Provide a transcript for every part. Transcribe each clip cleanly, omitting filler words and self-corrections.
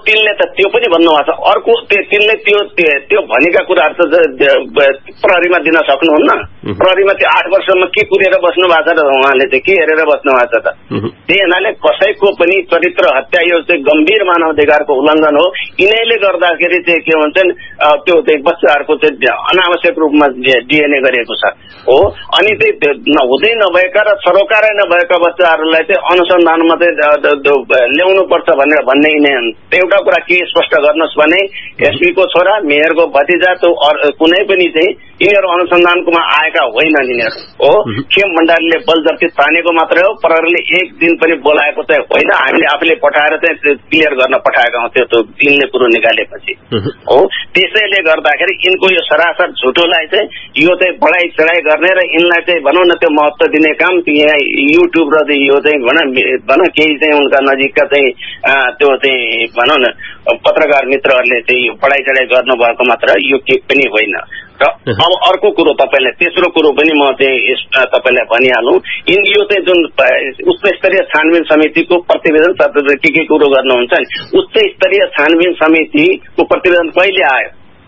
तिनले त त्यो पनि भन्नुभएको छ। अर्को तिनले त्यो भनेका कुराहरू त प्रहरीमा दिन सक्नुहुन्न। प्रहरीमा त्यो 8 वर्षमा के कुरेर बस्नु भएको छ र उहाँले चाहिँ के हेरेर बस्नु भएको छ त? त्यही हुनाले कसैको पनि चरित्र हत्या यो चाहिँ गम्भीर मानव अधिकारको उल्लङ्घन हो। यिनैले गर्दाखेरि चाहिँ के भन्छन् त्यो चाहिँ बच्चाहरूको चाहिँ अनावश्यक रूपमा डिएनए गरेको छ हो। अनि त्यही हुँदै नभएका र सरोकारै नभएका बच्चाहरूलाई चाहिँ अनुसन्धानमा चाहिँ ल्याउनु पर्छ भनेर भन्ने यिनै एउटा कुरा के स्पष्ट गर्नुहोस् भने एसपीको छोरा मेयरको भतिजा त्यो कुनै पनि चाहिँ यिनीहरू अनुसन्धानकोमा आएका होइनन्। यिनीहरू हो खेम भण्डारीले बलजफ्ती तानेको मात्रै हो। प्रहरीले एक दिन पनि बोलाएको चाहिँ होइन। हामीले आफूले पठाएर चाहिँ क्लियर गर्न पठाएका हौँ त्यो दिनले कुरो निकालेपछि हो। त्यसैले गर्दाखेरि यिनको यो सरासर झुटोलाई चाहिँ यो चाहिँ बढाइ चढाइ गर्ने र यिनलाई चाहिँ भनौँ न त्यो महत्त्व दिने काम यहाँ युट्युब र यो चाहिँ भनौँ केही चाहिँ उनका नजिकका चाहिँ त्यो चाहिँ भनौँ न पत्रकार मित्रहरूले चाहिँ बढाइ चढाइ गर्नुभएको मात्र यो के पनि होइन। र अब अर्को कुरो तपाईँले तेस्रो कुरो पनि म चाहिँ तपाईँलाई भनिहालौँ। यो चाहिँ जुन उच्च स्तरीय छानबिन समितिको प्रतिवेदन के कुरो गर्नुहुन्छ नि उच्च स्तरीय छानबिन समितिको प्रतिवेदन कहिले आयो?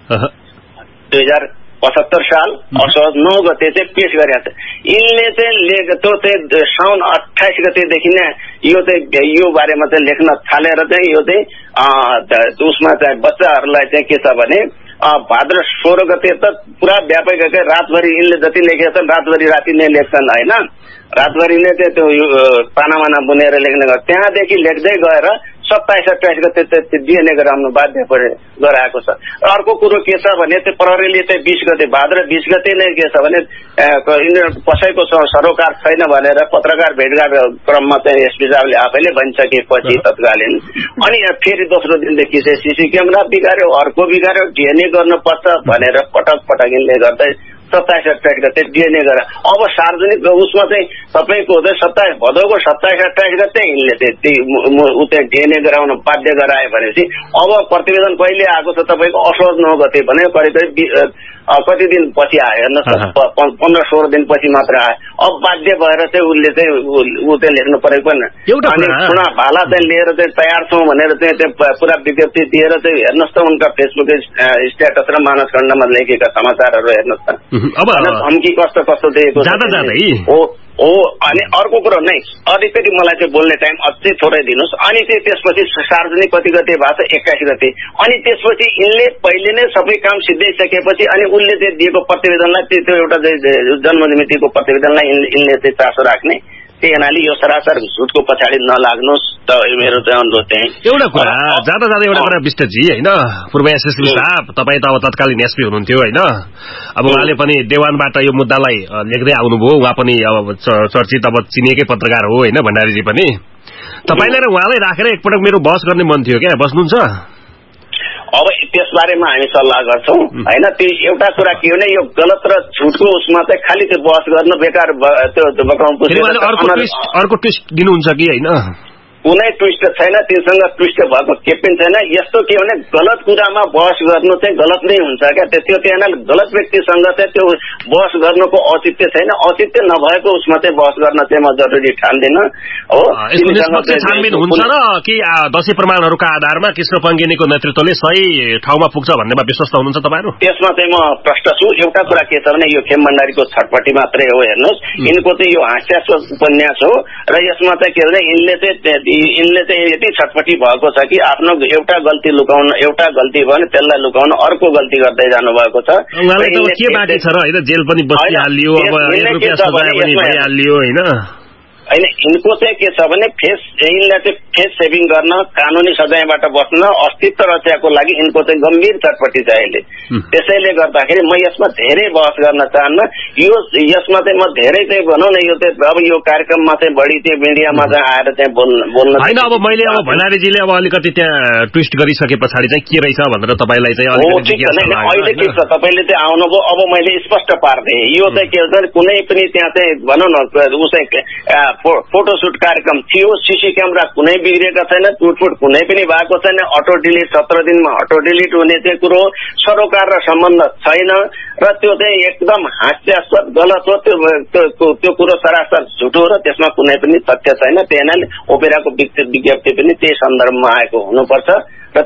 2075 साल असोज 9 गते चाहिँ पेश गरेका छ। यिनले चाहिँ त्यो चाहिँ साउन 28 गतेदेखि नै यो चाहिँ यो बारेमा चाहिँ लेख्न थालेर चाहिँ यो चाहिँ उसमा चाहिँ बच्चाहरूलाई चाहिँ के छ भने भाद्र 16 गते त पुरा व्यापक रातभरि यिनले जति लेखेका छन् रातभरि राति नै लेख्छन् होइन। रातभरि नै चाहिँ त्यो पानामाना बुनेर लेख्ने गर्छ। त्यहाँदेखि लेख्दै गएर 27-28 गते डिएनए गराउनु बाध्य गराएको छ। अर्को कुरो के छ भने चाहिँ प्रहरीले चाहिँ 20 गते भाद्र 20 गते नै के छ भने यिनीहरू कसैको सरोकार छैन भनेर पत्रकार भेटघाट क्रममा चाहिँ एसपी साहबले आफैले भनिसकेपछि तत्कालीन अनि फेरि दोस्रो दिनदेखि चाहिँ सीसी क्यामेरा बिगार्यो अर्को बिगार्यो डिएनए गर्नुपर्छ भनेर पटक यिनले गर्दै 27-28 गते डिएनए गरे। अब सार्वजनिक उसमा चाहिँ तपाईँको चाहिँ भदौको 27-28 गते यिनले चाहिँ डिएनए गराउन बाध्य गरायो भनेपछि अब प्रतिवेदन कहिले आएको छ तपाईँको असोज 9 गते भने करिब कति दिन पछि आयो हेर्नुहोस् 15-16 दिन पछि मात्र आयो। अब बाध्य भएर चाहिँ उसले चाहिँ ऊ चाहिँ लेख्नु परेको पनि अनि पुनः भाला चाहिँ लिएर चाहिँ तयार छौँ भनेर चाहिँ पुरा विज्ञप्ति दिएर चाहिँ हेर्नुहोस् त उनका फेसबुक स्ट्याटस र मानस खण्डमा लेखेका समाचारहरू हेर्नुहोस् त धम्की कस्तो दिएको हो। अनि अर्को कुरो नै अलिकति मलाई चाहिँ बोल्ने टाइम अझै थोरै दिनुहोस्। अनि चाहिँ त्यसपछि सार्वजनिक कति गते भएको छ 21 गते अनि त्यसपछि यिनले पहिले नै सबै काम सिद्धाइसकेपछि अनि उनले चाहिँ दिएको प्रतिवेदनलाई त्यो एउटा जन्ममितिको प्रतिवेदनलाई यिनले चाहिँ चासो राख्ने। त्यही हुनाले यो सरासर झुटको पछाडि नलाग्नुहोस् त मेरो चाहिँ अनुरोध चाहिँ एउटा कुरा जाँदा एउटा कुरा विष्टजी होइन पूर्व एसएसपी साहब तपाईँ त अब तत्कालीन एसपी हुनुहुन्थ्यो होइन। अब उहाँले पनि देवानबाट यो मुद्दालाई लेख्दै आउनुभयो। उहाँ पनि अब चर्चित अब चिनिएकै पत्रकार हो होइन भण्डारीजी पनि। तपाईँलाई र उहाँलाई राखेर एकपटक मेरो बहस गर्ने मन थियो क्या बस्नुहुन्छ? अब त्यसबारेमा हामी सल्लाह गर्छौँ होइन। त्यो एउटा कुरा के हो भने यो गलत र झुटको उसमा चाहिँ खालि त्यो बहस गर्नु बेकार त्यो अर्को ट्विस्ट दिनुहुन्छ कि होइन? कुनै ट्विस्ट छैन तिनसँग ट्विस्ट भएको के पनि छैन। यस्तो के भने गलत कुरामा बहस गर्नु चाहिँ गलत नै हुन्छ क्या। त्यो त्यहाँ गलत व्यक्तिसँग चाहिँ त्यो बहस गर्नुको औचित्य छैन। औचित्य नभएको उसमा चाहिँ बहस गर्न चाहिँ म जरुरी ठान्दिनँ हो। छानबिन हुन्छ र कि दशैं प्रमाणहरूका आधारमा कृष्ण पङ्गेनीको नेतृत्वले सही ठाउँमा पुग्छ भन्नेमा विश्वस्त हुनुहुन्छ तपाईँहरू? त्यसमा चाहिँ म प्रष्ट छु। एउटा कुरा के छ भने यो खेम भण्डारीको छटपटी मात्रै हो। हेर्नुहोस् यिनको चाहिँ यो हास्यास्पद उपन्यास हो र यसमा चाहिँ के भने यिनले चाहिँ यति छटपटी भएको छ कि आफ्नो एउटा गल्ती लुकाउन एउटा गल्ती भयो भने त्यसलाई लुकाउन अर्को गल्ती गर्दै जानु भएको छ। के बाँकी छ र होइन जेल पनि बसिहाल्यो अब 1 रुपैयाँ सजाय पनि भइहाल्यो होइन। यिनको चाहिँ के छ भने यिनलाई चाहिँ फेस सेभिङ गर्न कानुनी सजायबाट बस्न अस्तित्व रक्षाको लागि यिनको चाहिँ गम्भीर छटपटी छ अहिले। त्यसैले गर्दाखेरि म यसमा धेरै बहस गर्न चाहन्न। यसमा चाहिँ म धेरै चाहिँ भनौँ न यो चाहिँ अब यो कार्यक्रममा चाहिँ बढी चाहिँ मिडियामा चाहिँ आएर चाहिँ बोल्न होइन। अब मैले अब भण्डारीजीले अब अलिकति त्यहाँ ट्विस्ट गरिसके पछाडि चाहिँ के रहेछ भनेर तपाईँलाई चाहिँ अहिले के छ तपाईँले चाहिँ आउनुभयो अब मैले स्पष्ट पार्दै यो चाहिँ के भन्छ कुनै पनि त्यहाँ चाहिँ भनौँ न उसै फोटोशूट कार्यक्रम थियो। सीसी क्यामेरा कुनै बिग्रेका छैन। टुटफुट कुनै पनि भएको छैन। अटो डिलिट 17 दिनमा अटो डिलिट हुने चाहिँ कुरो सरोकार र सम्बन्ध छैन र त्यो चाहिँ एकदम हास्यास्पद गलत हो। त्यो कुरो सरासर झुटो र त्यसमा कुनै पनि तथ्य छैन। त्यही ओपेराको विज्ञप्ति पनि त्यही सन्दर्भमा आएको हुनुपर्छ।